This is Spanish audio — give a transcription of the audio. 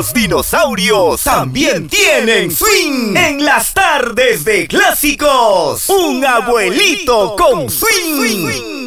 Los dinosaurios también tienen swing en las tardes de clásicos. Un abuelito con swing.